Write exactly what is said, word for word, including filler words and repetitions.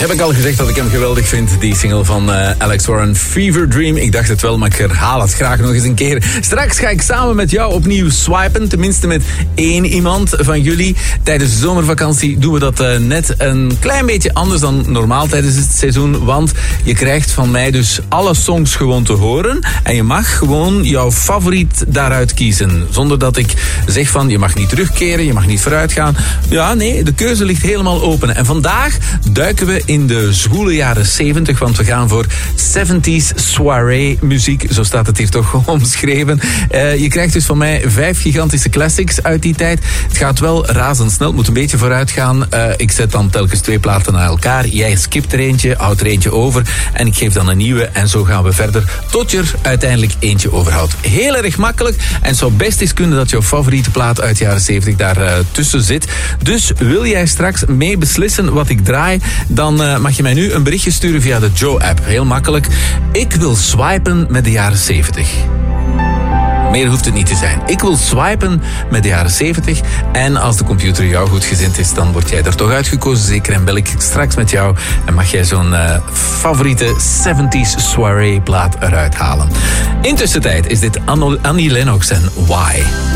Heb ik al gezegd dat ik hem geweldig vind, die single van uh, Alex Warren, Fever Dream. Ik dacht het wel, maar ik herhaal het graag nog eens een keer. Straks ga ik samen met jou opnieuw swipen, tenminste met één iemand van jullie. Tijdens de zomervakantie doen we dat uh, net een klein beetje anders dan normaal tijdens het seizoen, want je krijgt van mij dus alle songs gewoon te horen en je mag gewoon jouw favoriet daaruit kiezen, zonder dat ik zeg van je mag niet terugkeren, je mag niet vooruit gaan. Ja, nee, de keuze ligt helemaal open. En vandaag duiken we in de zwoele jaren zeventig, want we gaan voor seventies soirée muziek, zo staat het hier toch omschreven. Uh, je krijgt dus van mij vijf gigantische classics uit die tijd. Het gaat wel razendsnel, het moet een beetje vooruit gaan. Uh, ik zet dan telkens twee platen naar elkaar. Jij skipt er eentje, houdt er eentje over en ik geef dan een nieuwe en zo gaan we verder tot je er uiteindelijk eentje overhoudt. Heel erg makkelijk en het zou best eens kunnen dat jouw favoriete plaat uit de jaren zeventig daar uh, tussen zit. Dus wil jij straks mee beslissen wat ik draai, dan uh, mag je mij nu een berichtje sturen via de Joe-app. Heel makkelijk. Ik wil swipen met de jaren zeventig. Meer hoeft het niet te zijn. Ik wil swipen met de jaren zeventig. En als de computer jou goed gezind is, dan word jij er toch uitgekozen. Zeker, en bel ik straks met jou. En mag jij zo'n uh, favoriete seventies soirée plaat eruit halen. Intussen tijd is dit Annie Lennox en Why.